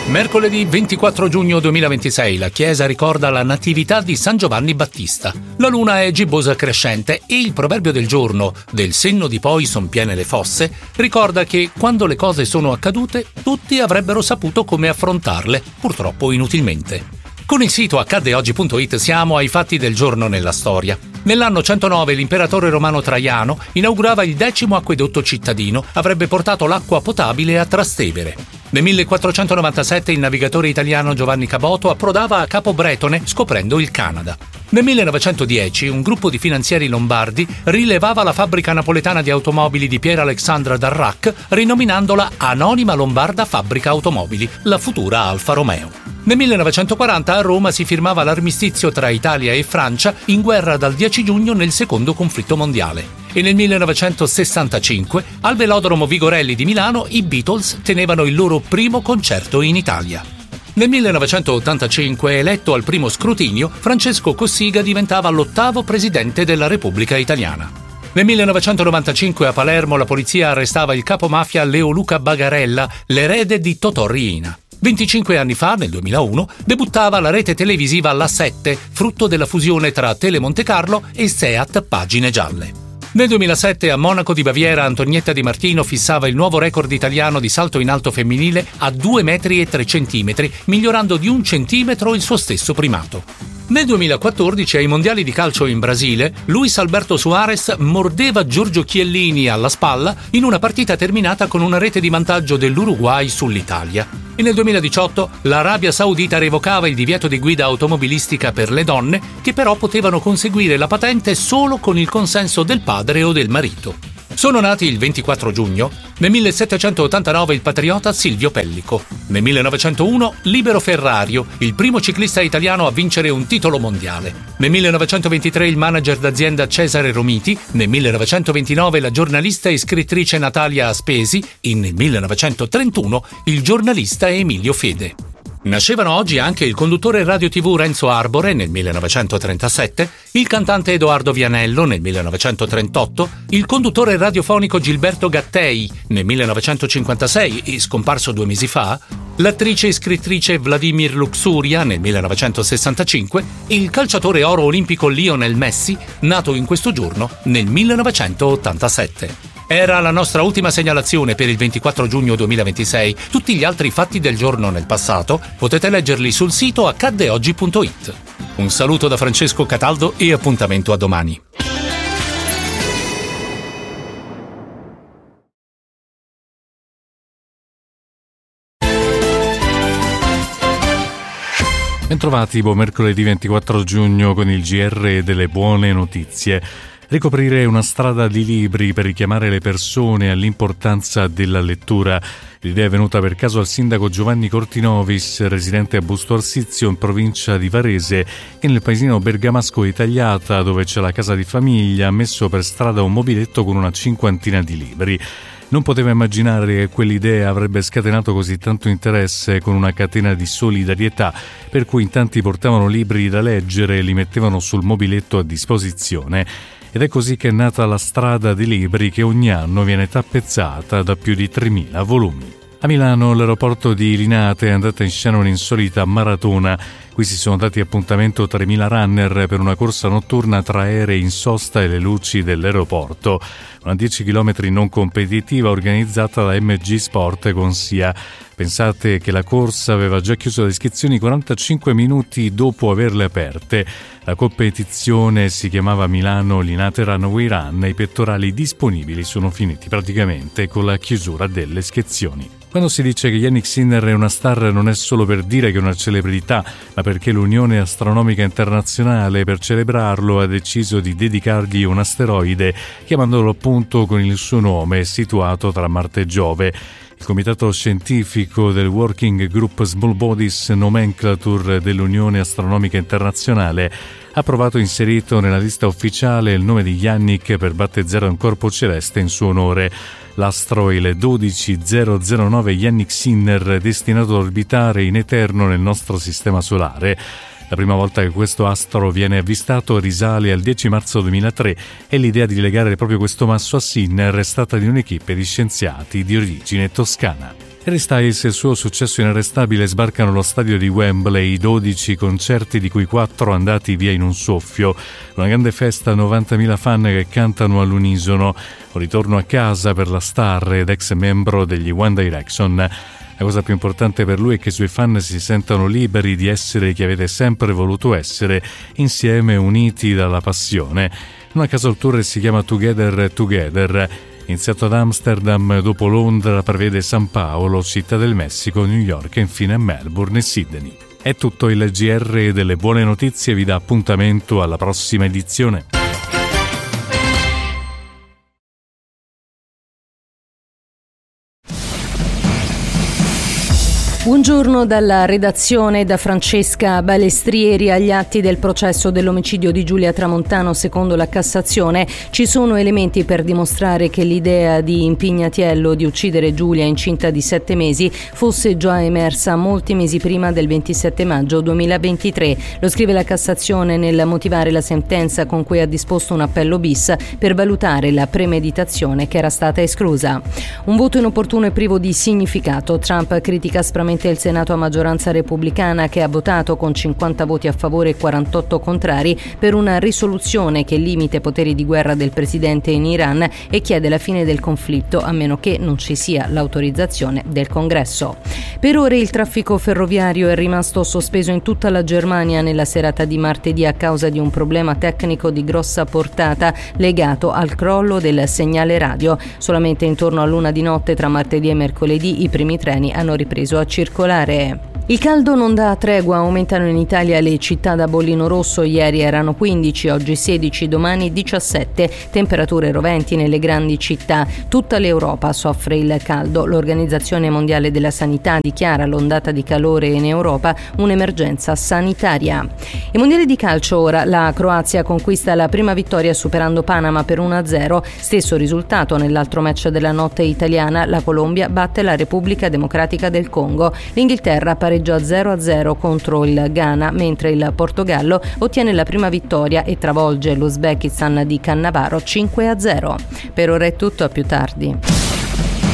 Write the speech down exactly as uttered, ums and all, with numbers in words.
Mercoledì ventiquattro giugno duemilaventisei la Chiesa ricorda la natività di San Giovanni Battista. La luna è gibbosa crescente e il proverbio del giorno, del senno di poi son piene le fosse, ricorda che quando le cose sono accadute tutti avrebbero saputo come affrontarle, purtroppo inutilmente. Con il sito accadde oggi punto it siamo ai fatti del giorno nella storia. Nell'anno centonove l'imperatore romano Traiano inaugurava il decimo acquedotto cittadino, avrebbe portato l'acqua potabile a Trastevere. Nel millequattrocentonovantasette il navigatore italiano Giovanni Caboto approdava a Capo Bretone scoprendo il Canada. Nel millenovecentodieci un gruppo di finanzieri lombardi rilevava la fabbrica napoletana di automobili di Pier Alexandra Darrac, rinominandola Anonima Lombarda Fabbrica Automobili, la futura Alfa Romeo. Nel millenovecentoquaranta a Roma si firmava l'armistizio tra Italia e Francia in guerra dal dieci giugno nel secondo conflitto mondiale. E nel millenovecentosessantacinque al Velodromo Vigorelli di Milano i Beatles tenevano il loro primo concerto in Italia. Nel millenovecentottantacinque, eletto al primo scrutinio, Francesco Cossiga diventava l'ottavo presidente della Repubblica Italiana. Nel millenovecentonovantacinque a Palermo la polizia arrestava il capomafia Leo Luca Bagarella, l'erede di Totò Riina. venticinque anni fa, nel duemilauno, debuttava la rete televisiva La sette, frutto della fusione tra Tele Monte Carlo e Seat Pagine Gialle. Nel duemilasette a Monaco di Baviera Antonietta Di Martino fissava il nuovo record italiano di salto in alto femminile a due metri e tre centimetri, migliorando di un centimetro il suo stesso primato. Nel duemilaquattordici ai mondiali di calcio in Brasile, Luis Alberto Suarez mordeva Giorgio Chiellini alla spalla in una partita terminata con una rete di vantaggio dell'Uruguay sull'Italia. E nel duemiladiciotto l'Arabia Saudita revocava il divieto di guida automobilistica per le donne, che però potevano conseguire la patente solo con il consenso del padre o del marito. Sono nati il ventiquattro giugno, nel millesettecentottantanove il patriota Silvio Pellico, nel millenovecentouno Libero Ferrario, il primo ciclista italiano a vincere un titolo mondiale, nel millenovecentoventitré il manager d'azienda Cesare Romiti, nel millenovecentoventinove la giornalista e scrittrice Natalia Aspesi e nel millenovecentotrentuno il giornalista Emilio Fede. Nascevano oggi anche il conduttore radio tivù Renzo Arbore nel millenovecentotrentasette, il cantante Edoardo Vianello nel millenovecentotrentotto, il conduttore radiofonico Gilberto Gattei nel millenovecentocinquantasei e scomparso due mesi fa, l'attrice e scrittrice Vladimir Luxuria nel millenovecentosessantacinque e il calciatore oro olimpico Lionel Messi, nato in questo giorno nel millenovecentottantasette. Era la nostra ultima segnalazione per il ventiquattro giugno duemilaventisei. Tutti gli altri fatti del giorno nel passato potete leggerli sul sito accadde oggi punto it. Un saluto da Francesco Cataldo e appuntamento a domani. Bentrovati, buon mercoledì ventiquattro giugno con il G R delle buone notizie. Ricoprire una strada di libri per richiamare le persone all'importanza della lettura. L'idea è venuta per caso al sindaco Giovanni Cortinovis, residente a Busto Arsizio in provincia di Varese, che nel paesino bergamasco di Tagliata, dove c'è la casa di famiglia, ha messo per strada un mobiletto con una cinquantina di libri. Non poteva immaginare che quell'idea avrebbe scatenato così tanto interesse con una catena di solidarietà, per cui in tanti portavano libri da leggere e li mettevano sul mobiletto a disposizione. Ed è così che è nata la strada di libri che ogni anno viene tappezzata da più di tremila volumi. A Milano l'aeroporto di Linate è andata in scena un'insolita maratona. Qui si sono dati appuntamento tremila runner per una corsa notturna tra aerei in sosta e le luci dell'aeroporto. Una dieci chilometri non competitiva organizzata da M G Sport con S I A. Pensate che la corsa aveva già chiuso le iscrizioni quarantacinque minuti dopo averle aperte. La competizione si chiamava Milano Linate Runway Run e i pettorali disponibili sono finiti praticamente con la chiusura delle iscrizioni. Quando si dice che Jannik Sinner è una star non è solo per dire che è una celebrità, ma perché l'Unione Astronomica Internazionale per celebrarlo ha deciso di dedicargli un asteroide, chiamandolo appunto con il suo nome, situato tra Marte e Giove. Il comitato scientifico del Working Group Small Bodies Nomenclature dell'Unione Astronomica Internazionale ha approvato e inserito nella lista ufficiale il nome di Jannik per battezzare un corpo celeste in suo onore. L'astro è il dodici zero zero nove Jannik Sinner, destinato ad orbitare in eterno nel nostro sistema solare. La prima volta che questo astro viene avvistato risale al dieci marzo duemilatré e l'idea di legare proprio questo masso a Sinner è stata di un'equipe di scienziati di origine toscana. Harry Styles e il suo successo inarrestabile sbarcano allo stadio di Wembley, dodici concerti di cui quattro andati via in un soffio. Una grande festa, novantamila fan che cantano all'unisono. Un ritorno a casa per la star ed ex membro degli One Direction. La cosa più importante per lui è che i suoi fan si sentano liberi di essere chi avete sempre voluto essere, insieme uniti dalla passione. Non a caso il tour si chiama Together Together. Iniziato ad Amsterdam, dopo Londra prevede San Paolo, Città del Messico, New York e infine Melbourne e Sydney. È tutto. Il G R delle buone notizie vi dà appuntamento alla prossima edizione. Buongiorno dalla redazione, da Francesca Balestrieri. Agli atti del processo dell'omicidio di Giulia Tramontano, secondo la Cassazione, ci sono elementi per dimostrare che l'idea di Impignatiello di uccidere Giulia incinta di sette mesi fosse già emersa molti mesi prima del ventisette maggio duemilaventitré. Lo scrive la Cassazione nel motivare la sentenza con cui ha disposto un appello bis per valutare la premeditazione che era stata esclusa. Un voto inopportuno e privo di significato. Trump critica aspramente il Senato a maggioranza repubblicana, che ha votato con cinquanta voti a favore e quarantotto contrari per una risoluzione che limita i poteri di guerra del presidente in Iran e chiede la fine del conflitto a meno che non ci sia l'autorizzazione del Congresso. Per ore il traffico ferroviario è rimasto sospeso in tutta la Germania nella serata di martedì a causa di un problema tecnico di grossa portata legato al crollo del segnale radio. Solamente intorno all'una di notte tra martedì e mercoledì i primi treni hanno ripreso a circolare. Il caldo non dà tregua, aumentano in Italia le città da bollino rosso, ieri erano quindici, oggi sedici, domani diciassette, temperature roventi nelle grandi città. Tutta l'Europa soffre il caldo. L'Organizzazione Mondiale della Sanità dichiara l'ondata di calore in Europa un'emergenza sanitaria. I mondiali di calcio ora, la Croazia conquista la prima vittoria superando Panama per uno a zero, stesso risultato nell'altro match della notte italiana, la Colombia batte la Repubblica Democratica del Congo, l'Inghilterra pareggia zero a zero contro il Ghana, mentre il Portogallo ottiene la prima vittoria e travolge l'Uzbekistan di Cannavaro cinque a zero. Per ora è tutto, a più tardi.